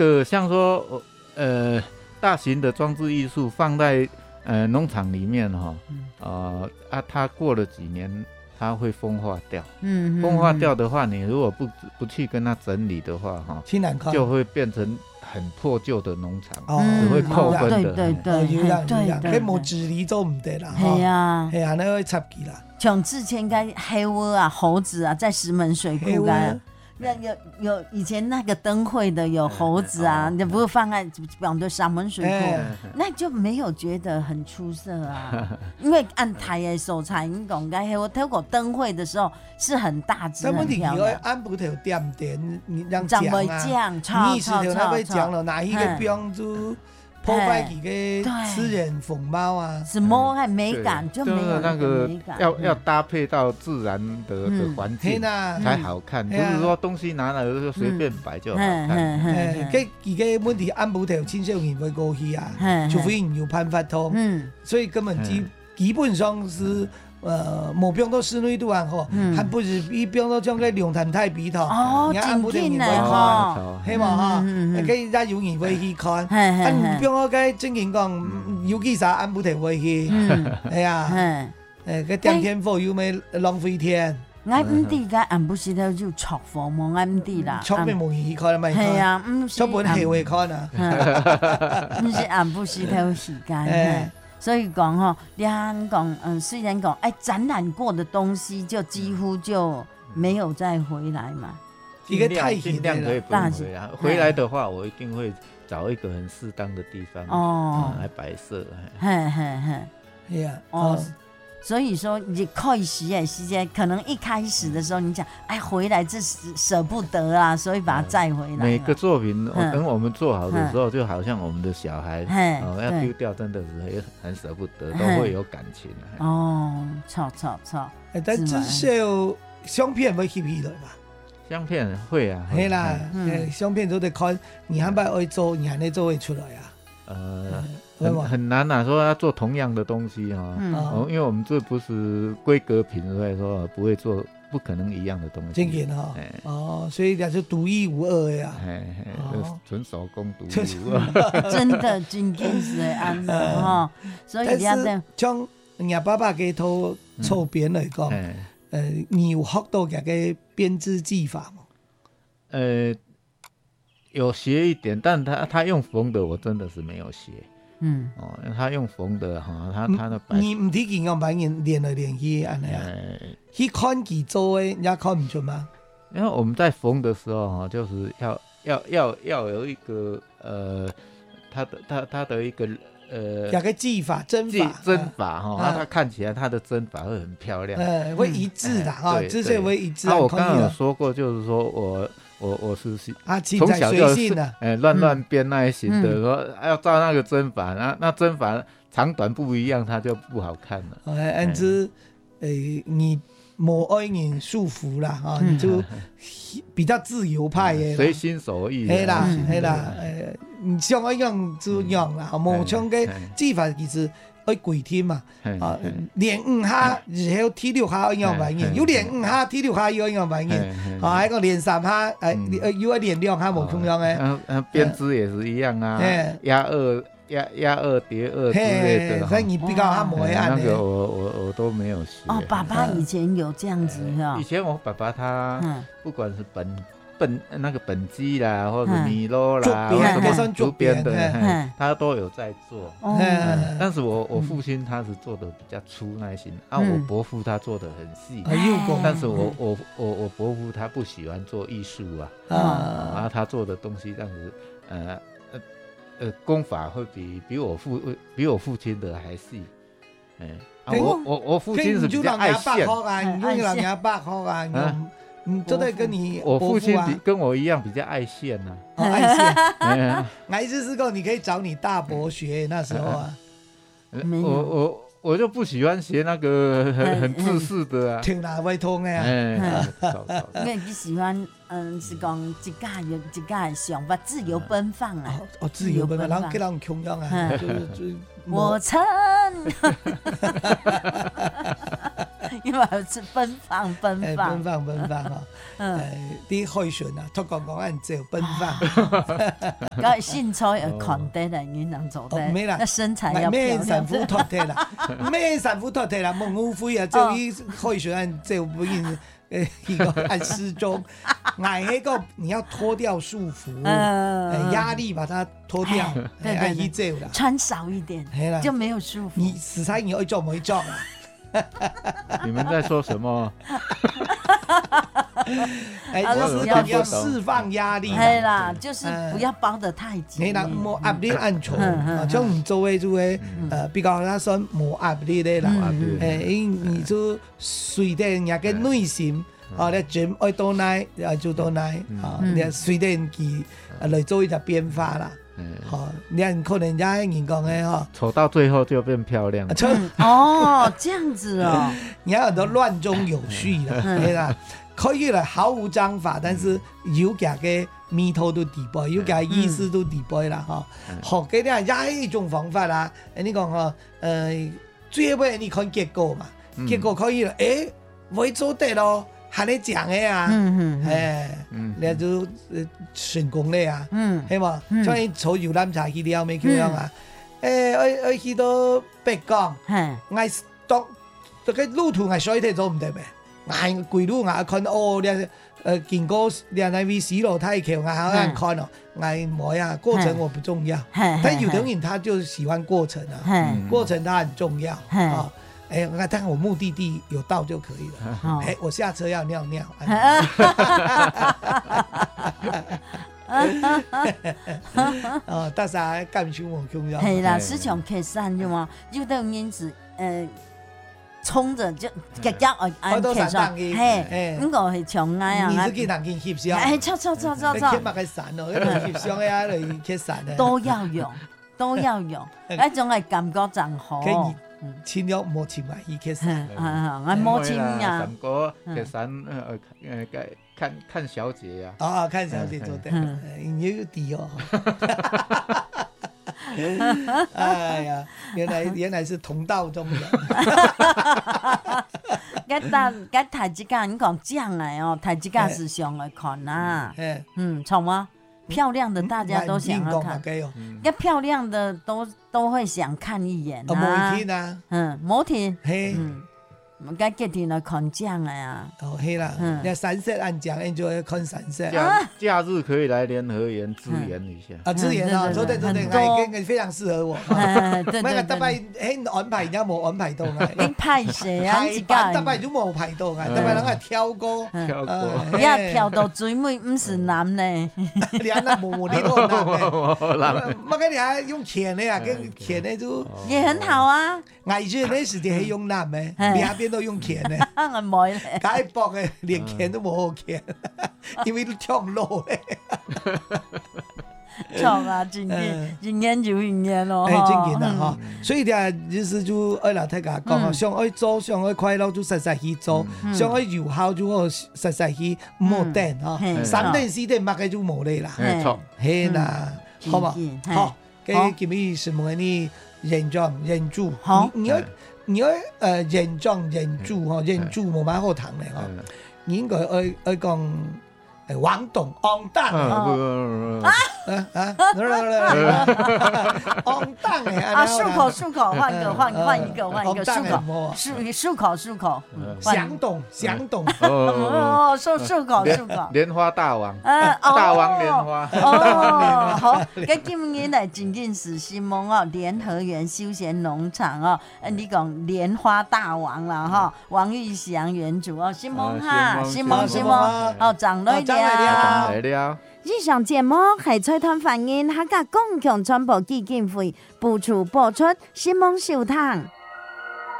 个像说大型的装置艺术放在农场里面它过了几年它会风化掉。风化掉的话，你如果不去跟它整理的话就会变成很破旧的农场，只会扣分的。 对，冇治理做唔得啦。 系啊，那会插起啦。 像之前该黑窝啊、猴子啊，在石门水库有以前那个灯会的有猴子啊，你不是放在绑的石门水库，那就没有觉得很出色啊。因为按台的素材，你讲该黑窝透过灯会的时候是很大只、很漂亮。 按不头点点，你让讲啊， 你是头那边讲了哪一个标注？破坏几个私人风貌啊， 什么还美感就没有那个要搭配到自然的环境才好看，不是说东西拿来就随便摆就好看。 几个问题按不头青少年会过去啊，除非你有办法通，所以根本基本上是。冇变到室内度啊吼，还不是伊变到将个龙潭太比头， 你按不定你会看，系嘛哈？可以让有人会去看，按变到个正经讲，尤其啥按不定会去，系啊，个点天火又没浪费天。 我唔知个按不是头就错房冇按知啦， 错边冇人去看咪？ 系啊，唔是错本系会看啊， 唔是按不是头时间。所以讲虽然讲展览过的东西就几乎就没有再回来嘛。 一个太尽量可以不回来。回来的话，我一定会找一个很适当的地方来摆设。 所以说你开始的时间，可能一开始的时候你讲，回来这舍不得啊，所以把它载回来。 每个作品等我们做好的时候，就好像我们的小孩要丢掉，真的是很舍不得，都会有感情。 操！ 但至少相片会翕起来吧？ 相片会啊， 系啦，相片都得看你还要做，你还能做会出来啊。 很难啊，说要做同样的东西因为我们这不是规格品，所以说不会做，不可能一样的东西。 真嘅所以也是独一无二的呀。 纯手工独一无二。 真的真是安的所以像你爸爸给头抽编来讲，你有学到这个编织技法吗？ 有学一点，但他用缝的，我真的是没有学。他用缝的他的你唔提见用白人练来练去安尼啊？去看佢做的，人家看唔出吗？ 因为我们在缝的时候就是要有一个他的一个有个技法针法它看起来它的针法会很漂亮， 会一致的之所以会一致。 我刚刚有说过，就是说我是从小就是乱编那一型的，说要照那个针法，那针法长短不一样，它就不好看了。 安之你没爱人束缚啦你就比较自由派的， 随心所欲。 系啦，你想要用就用啦，冇像个技法其实爱跪天嘛，练5下，然後踢6下一樣反應，要練5下踢6下要一樣反應，喺個練3下，要練2下冇咁樣嘅。 編織也是一樣啊，壓2疊2之類的。 所以你比較還冇按那個我都沒有學。 爸爸以前有這樣子以前我爸爸他不管是那个本机啦，或者米洛啦，或者什么竹编的，他都有在做。但是我父亲他是做的比较粗那一型，我伯父他做的很细。但是我伯父他不喜欢做艺术然后他做的东西，但是功法会比我父亲的还细。我父亲是比较爱现。 你用200塊啊？都在跟你我父亲跟我一样比较爱现爱现。我意思是说你可以找你大伯学那时候啊。 我就不喜欢学那个很自私的听哪会通的因为你喜欢是讲一家有一家的想法，自由奔放啊。 自由奔放，然后给人穷样啊， 我曾因为是奔放奔放哈。你海巡啊，托讲讲按做奔放。 嗰身材要看得来，你能做得。 没啦， 那身材要漂亮。 咩神父托替啦，咩神父托替啦，孟武辉啊，做伊海巡按做不应。一个按失踪，矮那个你要脱掉束缚，压力把它脱掉，按一这了， 穿少一点，就没有束缚。 你死才你会做没做啊？ 你们在说什么？ 就是要释放压力。 对啦，就是不要包得太紧。 你那冇压力按错，像你周围就会比较那算冇压力的啦。你就随便人嘅内心，你准爱多耐就多耐，你随便佢来做一个变化啦。你看可能人家人讲的丑到最后就变漂亮。 哦，这样子哦， 你要都乱中有序了，对啦。可以了，毫无章法，但是有家嘅味道都底背，有家意思都底背啦哈。好，给啲人一种方法啦。你讲最尾你看结果嘛，结果可以了，会做得咯，喊你讲的啊，你就成功了啊，係嘛？像你坐遊覽車去了未咁樣啊？我去到北港，我當個路途我水睇做唔得咩？我規路我看你經過你那邊死路太橋，我好眼看哦，我冇呀，過程我不重要，但有的人他就喜歡過程啊，過程他很重要啊。但我目的地有到就可以了。我下車要尿尿。大家感受我重要。 係啦，市場客散啫嘛，有的人是衝着就夾夾客上，咁個係長挨啊。 你是去人見協商？ 錯。 你欠乜嘅散哦？你協商嘅嚟客散啊？ 都要用，一種係感覺真好。 簽約冇簽埋伊客散， 我冇簽呀。 三哥客散看小姐呀。 看小姐做得，你有底哦。哎呀，原來是同道中人。 嗰台子架你講醬嚟哦，台子架是上來看啦。從嗎？漂亮的大家都想要看，那漂亮的都會想看一眼啊。 摩天啊， 摩天，我家決定來看醬了呀。 係啦，你散色按醬，你就會看散色。 假日可以來聯合園支援一下。 支援啊，對，那非常適合我。對，特別安排人家冇安排到啊。 你派誰啊？ 特別都冇排到啊，特別人係跳歌。 你啊跳到最尾唔是男咧。 你啊那冇你都男嘅。乜嘅你啊用錢咧啊？跟錢咧就也很好啊。 藝術咧時間係用男嘅，兩邊都用錢咧。 我唔會咧。 解博嘅連錢都冇好錢，因為都跳唔落咧。 錯啊，今年就今年咯。 今年啊，所以啲意思就愛老太家講，想愛做，想愛快樂就實實去做，想愛有效就好實實去冇等啊。3點4點乜嘅就冇咧啦。 錯， 係啦，好嘛？好，嘅今日是問你認裝認住，你要認裝認住嗬，認住冇乜好談嘅嗬，你應該愛講。王董王當王當啊！漱口，換一個漱口。 響董哦，漱口。 蓮花大王，大王蓮花。 哦，好，咁今日嚟真正是新夢哦，聯合園休閒農場哦，你講蓮花大王啦哈，王玉祥園主哦，新夢哈，新夢，哦，長女了。以上節目係財團法人客家共享傳播基金會補助播出，新夢小堂。